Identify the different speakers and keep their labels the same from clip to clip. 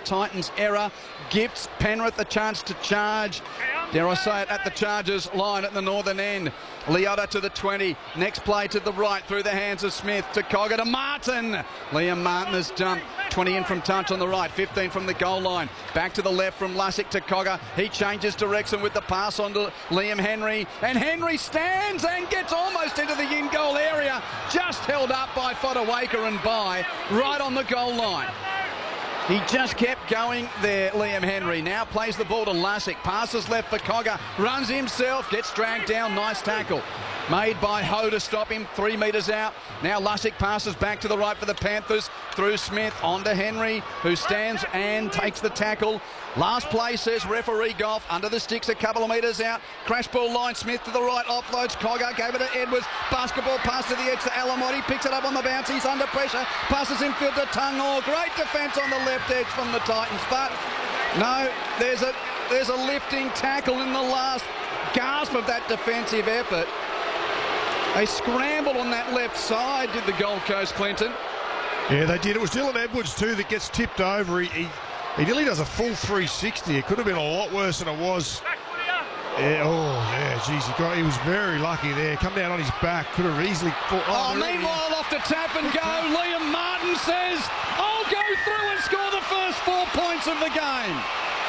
Speaker 1: Titans error gifts Penrith a chance to charge. Dare I say it, at the Chargers line at the northern end. Leota to the 20. Next play to the right through the hands of Smith. To Cogger to Martin. Liam Martin has jumped. 20 in from touch on the right. 15 from the goal line. Back to the left from Lussick to Cogger. He changes direction with the pass on to Liam Henry. And Henry stands and gets almost into the in-goal area. Just held up by Fodawaker and by right on the goal line. He just kept going there, Liam Henry. Now plays the ball to Lussick. Passes left for Cogger. Runs himself. Gets dragged down. Nice tackle made by Ho to stop him 3 metres out. Now Lussick passes back to the right for the Panthers. Through Smith. On to Henry, who stands and takes the tackle. Last play, says referee Goff. Under the sticks a couple of metres out. Crash ball line. Smith to the right. Offloads Cogger. Gave it to Edwards. Basketball pass to the edge to Alamotti. Picks it up on the bounce. He's under pressure. Passes infield to Tungor. Great defence on the left edge from the Titans. But no, there's a lifting tackle in the last gasp of that defensive effort. They scrambled on that left side, did the Gold Coast, Clinton.
Speaker 2: Yeah, they did. It was Dylan Edwards too that gets tipped over. He nearly does a full 360. It could have been a lot worse than it was. Yeah, geez, he was very lucky there. Come down on his back, could have easily fought.
Speaker 1: Meanwhile, off to tap and go. Liam Martin says, I'll go through and score the first 4 points of the game.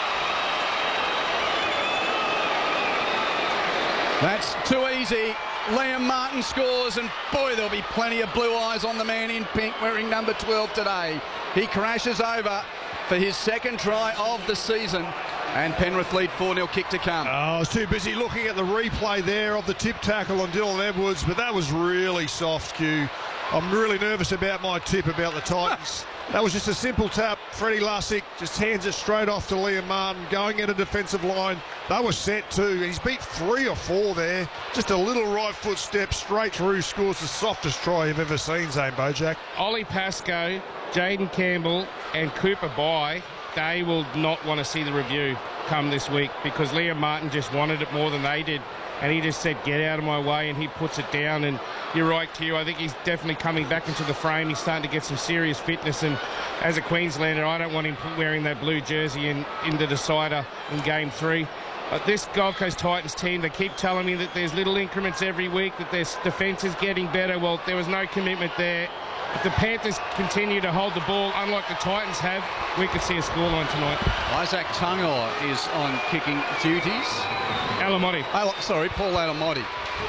Speaker 1: That's too easy. Liam Martin scores, and boy, there'll be plenty of blue eyes on the man in pink wearing number 12 today. He crashes over for his second try of the season, and Penrith lead 4-0, kick to come.
Speaker 2: I was too busy looking at the replay there of the tip tackle on Dylan Edwards, but that was really soft, Q. I'm really nervous about my tip about the Titans. That was just a simple tap. Freddie Lussick just hands it straight off to Liam Martin, going at a defensive line. They were set too. He's beat 3 or 4 there. Just a little right foot step straight through, scores the softest try you've ever seen, Zane Bojack.
Speaker 3: Ollie Pascoe, Jaden Campbell and Cooper Bye, they will not want to see the review come this week because Liam Martin just wanted it more than they did. And he just said, get out of my way, and he puts it down. And you're right, Q, I think he's definitely coming back into the frame. He's starting to get some serious fitness. And as a Queenslander, I don't want him wearing that blue jersey in the decider in Game 3. But this Gold Coast Titans team, they keep telling me that there's little increments every week, that their defence is getting better. Well, there was no commitment there. If the Panthers continue to hold the ball, unlike the Titans have, we could see a scoreline tonight.
Speaker 1: Isaac Tungor is on kicking duties.
Speaker 3: Alamotti.
Speaker 1: Paul Alamotti.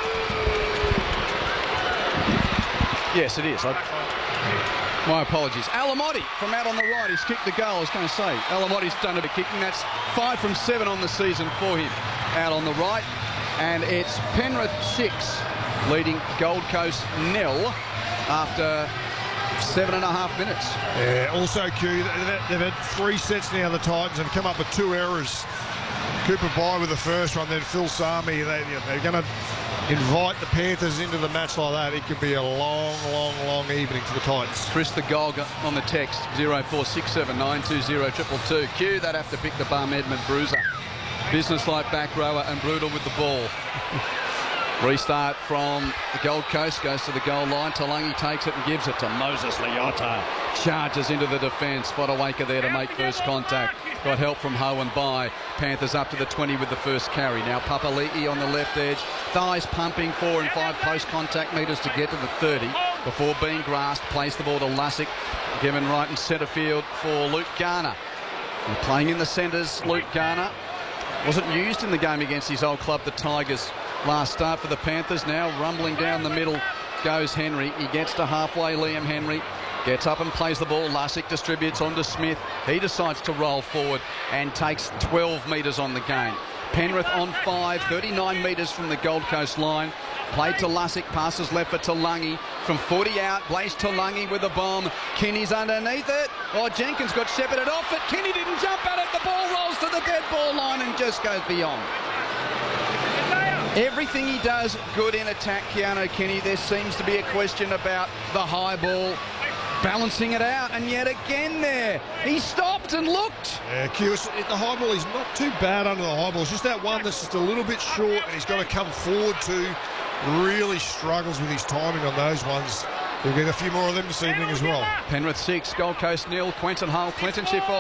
Speaker 1: Yes, it is. My apologies. Alamotti from out on the right. He's kicked the goal, I was going to say. Alamotti's done a bit of kicking. That's 5 from 7 on the season for him. Out on the right. And it's Penrith 6, leading Gold Coast 0 after 7.5 minutes.
Speaker 2: Yeah, also, Q, they've had 3 sets now, the Titans, have come up with 2 errors. Cooper Bye with the first one, then Phil Sami. They're going to invite the Panthers into the match like that. It could be a long, long, long evening for the Titans.
Speaker 1: Chris the Golga on the text, 0467920222. Q, they'd have to pick the bum Edmund Bruiser. Business-like back rower and brutal with the ball. Restart from the Gold Coast, goes to the goal line. Talangi takes it and gives it to Moses Leota. Charges into the defence. Fodawaker there to make first contact. Got help from Ho and Bye. Panthers up to the 20 with the first carry. Now Papali'i on the left edge. Thighs pumping 4 and 5 post-contact metres to get to the 30 before being grasped. Plays the ball to Lussick. Given right in centre field for Luke Garner. And playing in the centres, Luke Garner wasn't used in the game against his old club, the Tigers. Last start for the Panthers. Now rumbling down the middle goes Henry. He gets to halfway, Liam Henry. Gets up and plays the ball. Lussick distributes on to Smith. He decides to roll forward and takes 12 metres on the game. Penrith on 5, 39 metres from the Gold Coast line. Played to Lussick, passes left for Talangi. From 40 out, Blaze Talangi with a bomb. Kinney's underneath it. Oh, Jenkins got shepherded off it. Kinney didn't jump at it. The ball rolls to the dead ball line and just goes beyond. Everything he does good in attack, Keanu Kinney. There seems to be a question about the high ball, balancing it out, and yet again there, he stopped and looked.
Speaker 2: Yeah, Q, the high ball, he's not too bad under the high ball. It's just that one that's just a little bit short, and he's got to come forward to. Really struggles with his timing on those ones. We'll get a few more of them this evening as well.
Speaker 1: Penrith 6, Gold Coast 0. Quentin Hull, Clinton Schiffhoff